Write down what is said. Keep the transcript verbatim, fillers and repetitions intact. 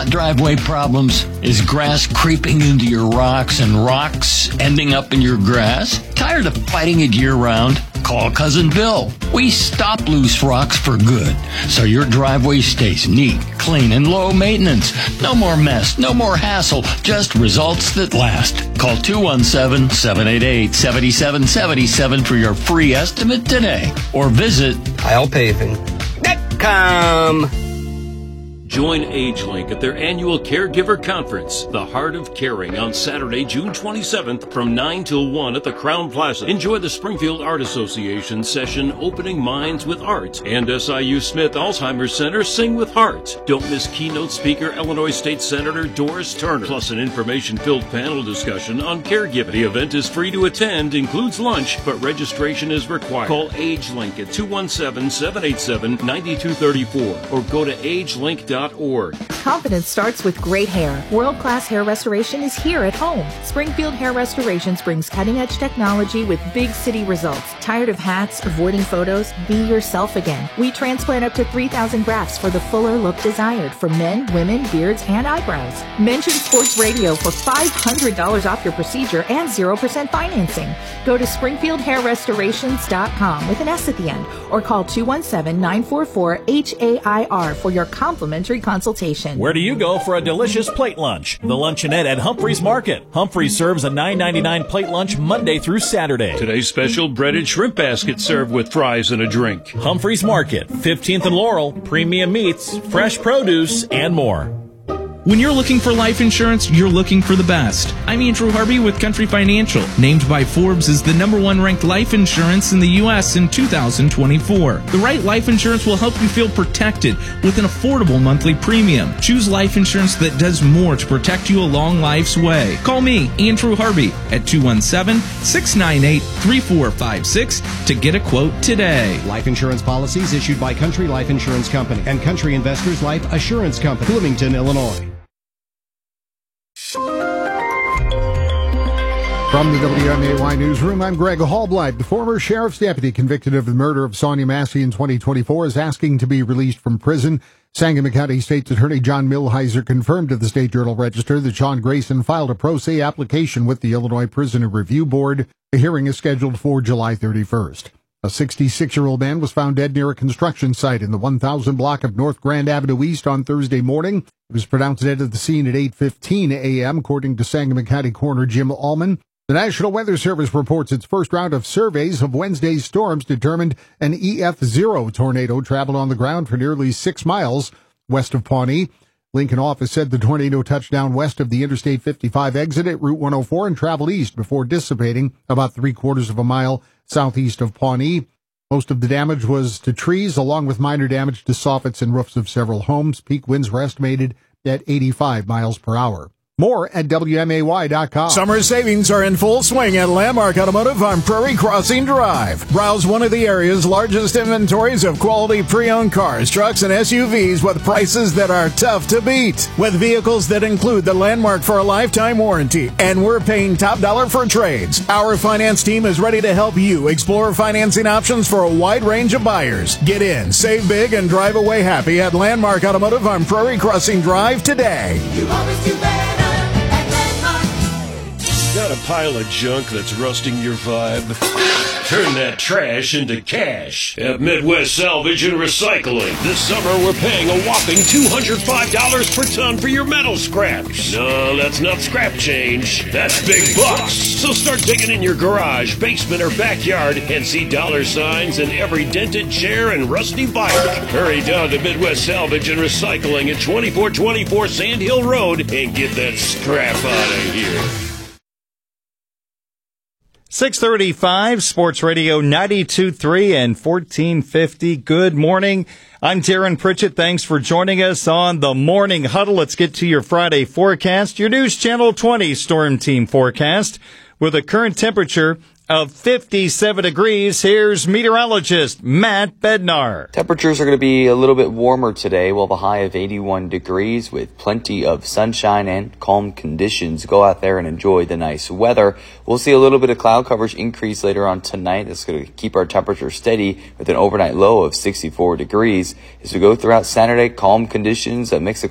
Got driveway problems? Is grass creeping into your rocks and rocks ending up in your grass? Tired of fighting it year-round? Call Cousin Bill. We stop loose rocks for good, so your driveway stays neat, clean, and low maintenance. No more mess, no more hassle, just results that last. Call two one seven, seven eight eight, seven seven seven seven for your free estimate today, or visit Isle Paving dot com. Join AgeLink at their annual Caregiver Conference, The Heart of Caring, on Saturday, June twenty-seventh from nine till one at the Crown Plaza. Enjoy the Springfield Art Association session, Opening Minds with Art, and S I U Smith Alzheimer's Center, Sing with Heart. Don't miss keynote speaker Illinois State Senator Doris Turner, plus an information-filled panel discussion on caregiving. The event is free to attend, includes lunch, but registration is required. Call AgeLink at two one seven, seven eight seven, nine two three four or go to agelink dot org. Confidence starts with great hair. World-class hair restoration is here at home. Springfield Hair Restorations brings cutting-edge technology with big city results. Tired of hats, avoiding photos? Be yourself again. We transplant up to three thousand grafts for the fuller look desired for men, women, beards, and eyebrows. Mention Sports Radio for five hundred dollars off your procedure and zero percent financing. Go to springfield hair restorations dot com with an S at the end, or call two one seven, nine four four, H A I R for your complimentary consultation. Where do you go for a delicious plate lunch? The Luncheonette at Humphreys Market. Humphreys serves a nine ninety-nine plate lunch Monday through Saturday. Today's special breaded shrimp basket served with fries and a drink. Humphreys Market, fifteenth and Laurel, premium meats, fresh produce, and more. When you're looking for life insurance, you're looking for the best. I'm Andrew Harvey with Country Financial, named by Forbes as the number one ranked life insurance in the U S in two thousand twenty-four. The right life insurance will help you feel protected with an affordable monthly premium. Choose life insurance that does more to protect you along life's way. Call me, Andrew Harvey, at two one seven, six nine eight, three four five six to get a quote today. Life insurance policies issued by Country Life Insurance Company and Country Investors Life Assurance Company, Bloomington, Illinois. From the W M A Y Newsroom, I'm Greg Hallblight. The former sheriff's deputy convicted of the murder of Sonia Massey in twenty twenty-four is asking to be released from prison. Sangamon County State's Attorney John Milheiser confirmed to the State Journal-Register that Sean Grayson filed a pro se application with the Illinois Prisoner Review Board. The hearing is scheduled for July thirty-first. A sixty-six-year-old man was found dead near a construction site in the one thousand block of North Grand Avenue East on Thursday morning. He was pronounced dead at the scene at eight fifteen a.m., according to Sangamon County Coroner Jim Allman. The National Weather Service reports its first round of surveys of Wednesday's storms determined an E F zero tornado traveled on the ground for nearly six miles west of Pawnee. Lincoln office said the tornado touched down west of the Interstate fifty-five exit at Route one oh four and traveled east before dissipating about three quarters of a mile southeast of Pawnee. Most of the damage was to trees, along with minor damage to soffits and roofs of several homes. Peak winds were estimated at eighty-five miles per hour. More at W M A Y dot com. Summer savings are in full swing at Landmark Automotive on Prairie Crossing Drive. Browse one of the area's largest inventories of quality pre-owned cars, trucks, and S U Vs with prices that are tough to beat. With vehicles that include the Landmark for a lifetime warranty, and we're paying top dollar for trades. Our finance team is ready to help you explore financing options for a wide range of buyers. Get in, save big, and drive away happy at Landmark Automotive on Prairie Crossing Drive today. You always do better. Got a pile of junk that's rusting your vibe? Turn that trash into cash at Midwest Salvage and Recycling. This summer, we're paying a whopping two hundred five dollars per ton for your metal scraps. No, that's not scrap change. That's big bucks. So start digging in your garage, basement, or backyard and see dollar signs in every dented chair and rusty bike. Hurry down to Midwest Salvage and Recycling at twenty-four twenty-four Sand Hill Road and get that scrap out of here. six thirty-five, Sports Radio ninety-two point three and fourteen fifty. Good morning. I'm Darren Pritchett. Thanks for joining us on the Morning Huddle. Let's get to your Friday forecast, your News Channel twenty Storm Team forecast with a current temperature of fifty-seven degrees. Here's meteorologist Matt Bednar. Temperatures are going to be a little bit warmer today. We'll have a high of eighty-one degrees with plenty of sunshine and calm conditions. Go out there and enjoy the nice weather. We'll see a little bit of cloud coverage increase later on tonight. That's going to keep our temperature steady with an overnight low of sixty-four degrees. As we go throughout Saturday, calm conditions, a mix of